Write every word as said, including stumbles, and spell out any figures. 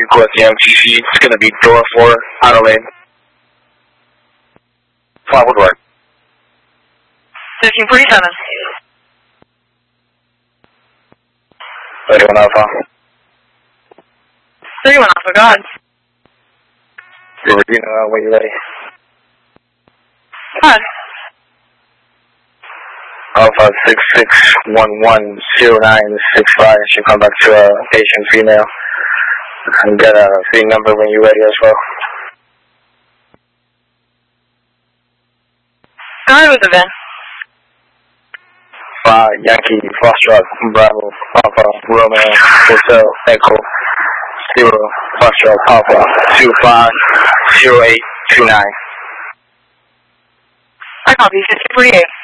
request the M T C. It's going to be door four, outer lane. Flat Woodward. fifteen forty-seven. thirty-one Alpha. thirty-one Alpha, go ahead. River, do you know when you're ready? Go ahead. Alpha six six one one zero nine six five. Should come back to a Asian female. And get a feed number when you're ready as well. Go ahead with the V I N. Uh, Yankee, Foxtrot, Bravo, Alpha, Romeo, Hotel, Echo, Zero, Foxtrot, Alpha, two five zero eight two nine. I copy, fifteen forty-eight.